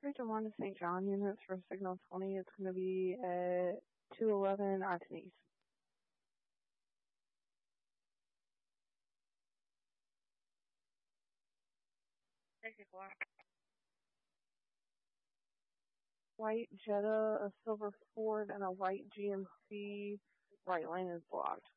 Region 1 to St. John units for signal 20. It's going to be at 211 Octanese. White Jetta, a silver Ford, and a white GMC. Right lane is blocked.